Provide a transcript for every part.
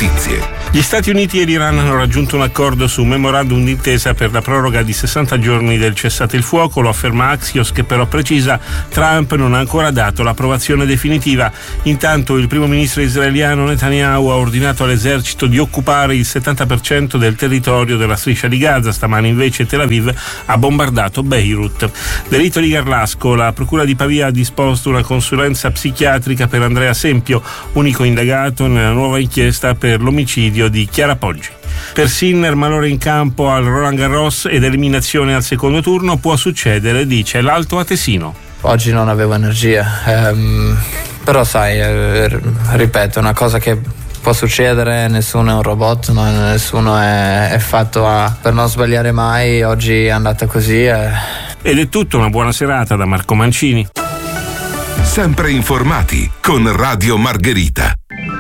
notizie. Gli Stati Uniti e l'Iran hanno raggiunto un accordo su un memorandum d'intesa per la proroga di 60 giorni del cessate il fuoco. Lo afferma Axios, che però precisa Trump non ha ancora dato l'approvazione definitiva. Intanto il primo ministro israeliano Netanyahu ha ordinato all'esercito di occupare il 70% del territorio della striscia di Gaza. Stamani invece Tel Aviv ha bombardato Beirut. Delitto di Garlasco. La procura di Pavia ha disposto una consulenza psichiatrica per Andrea Sempio, unico indagato nella nuova inchiesta per l'omicidio di Chiara Poggi. Per Sinner, malore in campo al Roland Garros ed eliminazione al secondo turno. Può succedere, dice l'Alto Atesino. Oggi non avevo energia, però sai, ripeto, è una cosa che può succedere, nessuno è un robot, nessuno è fatto per non sbagliare mai. Oggi è andata così. Ed è tutto, una buona serata da Marco Mancini. Sempre informati con Radio Margherita.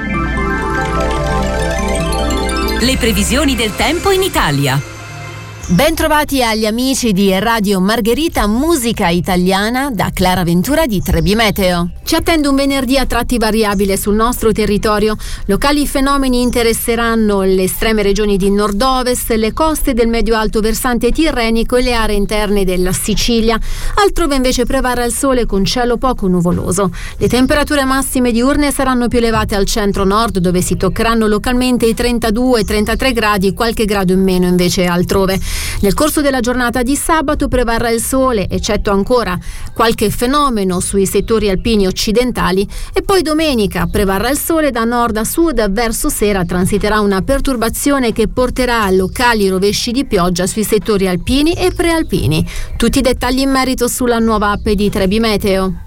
Le previsioni del tempo in Italia. Bentrovati agli amici di Radio Margherita, musica italiana da Clara Ventura di Trebi Meteo. Ci attende un venerdì a tratti variabile sul nostro territorio. Locali fenomeni interesseranno le estreme regioni di nord-ovest, le coste del medio-alto versante tirrenico e le aree interne della Sicilia. Altrove invece prevarrà il sole con cielo poco nuvoloso. Le temperature massime diurne saranno più elevate al centro-nord, dove si toccheranno localmente i 32-33 gradi, qualche grado in meno invece altrove. Nel corso della giornata di sabato prevarrà il sole, eccetto ancora qualche fenomeno sui settori alpini occidentali, e poi domenica prevarrà il sole da nord a sud. Verso sera transiterà una perturbazione che porterà a locali rovesci di pioggia sui settori alpini e prealpini. Tutti i dettagli in merito sulla nuova app di Trebi Meteo.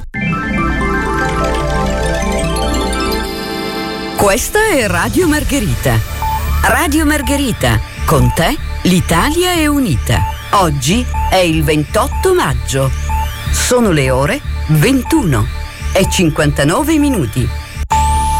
Questa è Radio Margherita. Radio Margherita, con te l'Italia è unita. Oggi è il 28 maggio. Sono le ore 21:59.